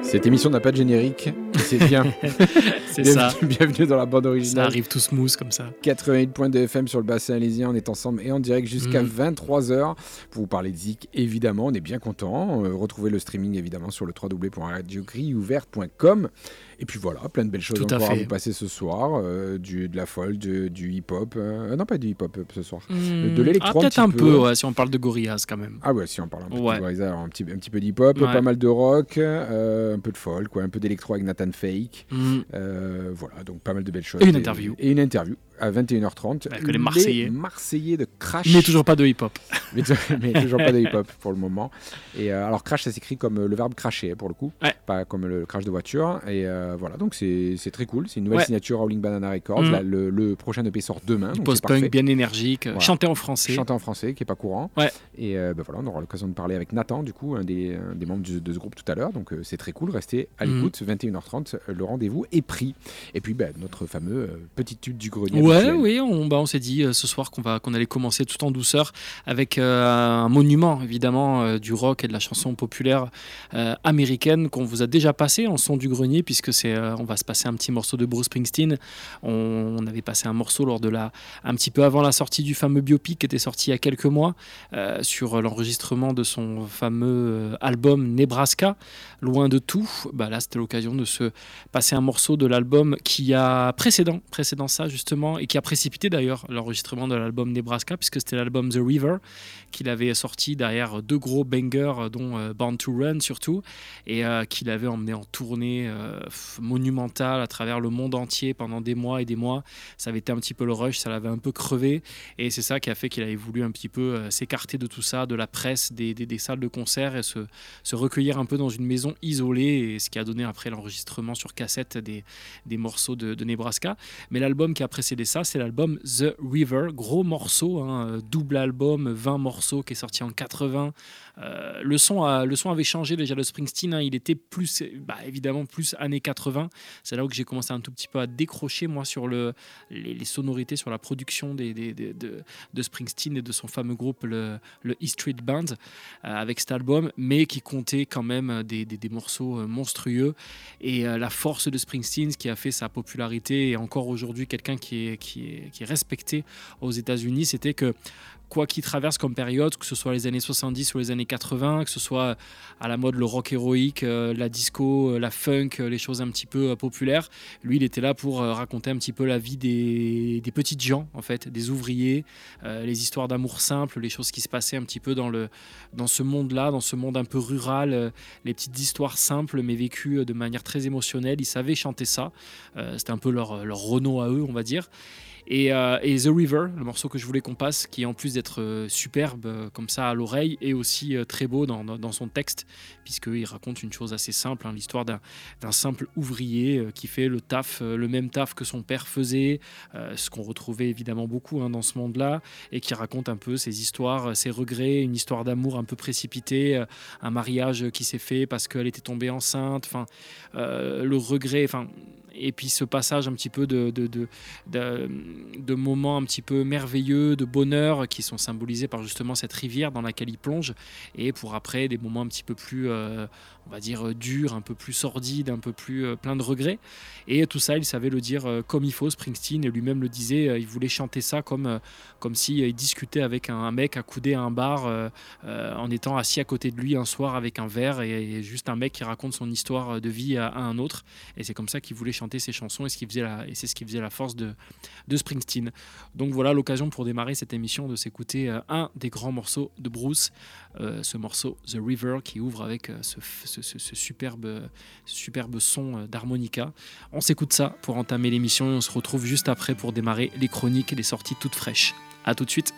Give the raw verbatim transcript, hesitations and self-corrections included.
Cette émission n'a pas de générique, c'est bien. C'est bienvenue, ça. Bienvenue dans la bande originale. Ça arrive tout smooth comme ça. quatre-vingt-huit point deux F M sur le bassin alésien. On est ensemble et en direct jusqu'à mmh. vingt-trois heures pour vous parler de Zik. Évidemment, on est bien content. Euh, retrouvez le streaming évidemment sur le w w w point radio grille ouverte point com. Et puis voilà, plein de belles choses encore à vous passer ce soir. Euh, du, de la folk, du, du hip-hop. Euh, non, pas du hip-hop ce soir. Mmh. De l'électro. Ah, peut-être un, un peu, peu, ouais, si on parle de Gorillaz quand même. Ah ouais, si on parle un peu ouais. de Gorillaz, un petit, un petit peu d'hip-hop, ouais. Pas mal de rock, euh, un peu de folk, quoi, un peu d'électro avec Nathan Fake. Mmh. Euh, voilà, donc pas mal de belles choses. Et une interview. Et une interview à vingt et une heures trente. Avec les Marseillais. Les Marseillais de Crash. Mais toujours pas de hip-hop. mais, mais toujours pas de hip-hop pour le moment. Et euh, alors Crash, ça s'écrit comme euh, le verbe cracher pour le coup, ouais. pas comme le crash de voiture. Et euh, voilà, donc c'est, c'est très cool. C'est une nouvelle ouais. signature Rolling Banana Records. Mmh. Là, le, le prochain E P sort demain. Post-punk bien énergique, voilà. Chanté en français. Chanté en français, qui est pas courant. Ouais. Et euh, ben voilà, on aura l'occasion de parler avec Nathan, du coup, un des, un des membres de, de ce groupe tout à l'heure. Donc euh, c'est très cool. Restez à l'écoute. Mmh. vingt et une heures trente, euh, le rendez-vous est pris. Et puis ben, notre fameux euh, petit tube du grenier. Ouais, habituel. oui, on, bah, on s'est dit euh, ce soir qu'on, va, qu'on allait commencer tout en douceur avec euh, un monument, évidemment, euh, du rock et de la chanson populaire euh, américaine qu'on vous a déjà passé en son du grenier, puisque c'est, euh, on va se passer un petit morceau de Bruce Springsteen. On, on avait passé un morceau lors de la, un petit peu avant la sortie du fameux biopic qui était sorti il y a quelques mois euh, sur l'enregistrement de son fameux euh, album Nebraska, Loin de tout. Bah, là, c'était l'occasion de se passer un morceau de l'album qui a précédent, précédent ça justement, et qui a précipité d'ailleurs l'enregistrement de l'album Nebraska, puisque c'était l'album The River qu'il avait sorti derrière deux gros bangers, dont euh, Born to Run surtout, et euh, qu'il avait emmené en tournée euh, monumentale à travers le monde entier pendant des mois et des mois. Ça avait été un petit peu le rush, ça l'avait un peu crevé, et c'est ça qui a fait qu'il avait voulu un petit peu euh, s'écarter de tout ça, de la presse, des, des, des salles de concert, et se, se recueillir un peu dans une maison isolée, et ce qui a donné après l'enregistrement sur cassette des, des morceaux de, de Nebraska. Mais l'album qui a précédé ça, c'est l'album The River, gros morceau, hein, double album, vingt morceaux, qui est sorti en quatre-vingts. Euh, le, son a, le son avait changé déjà de Springsteen, hein, il était plus, bah, évidemment plus années quatre-vingts. C'est là où j'ai commencé un tout petit peu à décrocher moi sur le, les, les sonorités, sur la production des, des, des, de, de Springsteen et de son fameux groupe le, le E Street Band euh, avec cet album, mais qui comptait quand même des, des, des morceaux monstrueux. Et euh, la force de Springsteen, ce qui a fait sa popularité, et encore aujourd'hui quelqu'un qui est, qui est, qui est respecté aux États-Unis, c'était que quoi qu'il traverse comme période, que ce soit les années soixante-dix ou les années quatre-vingts, que ce soit à la mode le rock héroïque, euh, la disco, euh, la funk, euh, les choses un petit peu euh, populaires, lui il était là pour euh, raconter un petit peu la vie des, des petites gens, en fait, des ouvriers, euh, les histoires d'amour simple, les choses qui se passaient un petit peu dans, le, dans ce monde-là, dans ce monde un peu rural, euh, les petites histoires simples mais vécues de manière très émotionnelle. Ils savaient chanter ça, euh, c'était un peu leur, leur Renault à eux, on va dire. Et, euh, et The River, le morceau que je voulais qu'on passe, qui en plus d'être euh, superbe euh, comme ça à l'oreille, est aussi euh, très beau dans, dans, dans son texte, puisqu'il raconte une chose assez simple, hein, l'histoire d'un, d'un simple ouvrier euh, qui fait le taf, euh, le même taf que son père faisait, euh, ce qu'on retrouvait évidemment beaucoup hein, dans ce monde-là, et qui raconte un peu ses histoires, ses regrets, une histoire d'amour un peu précipitée, euh, un mariage qui s'est fait parce qu'elle était tombée enceinte, enfin euh, le regret, enfin. Et puis ce passage un petit peu de, de, de, de, de moments un petit peu merveilleux, de bonheur, qui sont symbolisés par justement cette rivière dans laquelle il plonge, et pour après des moments un petit peu plus, euh, on va dire, durs, un peu plus sordides, un peu plus euh, plein de regrets. Et tout ça, il savait le dire euh, comme il faut, Springsteen, et lui-même le disait, euh, il voulait chanter ça comme, euh, comme s'il euh, discutait avec un, un mec accoudé à un bar, euh, euh, en étant assis à côté de lui un soir avec un verre, et, et juste un mec qui raconte son histoire de vie à, à un autre. Et c'est comme ça qu'il voulait chanter ses chansons, et, ce qui faisait la, et c'est ce qui faisait la force de, de Springsteen. Donc voilà l'occasion pour démarrer cette émission de s'écouter euh, un des grands morceaux de Bruce, euh, ce morceau The River, qui ouvre avec euh, ce, ce, ce, ce superbe, superbe son euh, d'harmonica. On s'écoute ça pour entamer l'émission, et on se retrouve juste après pour démarrer les chroniques et les sorties toutes fraîches. À tout de suite.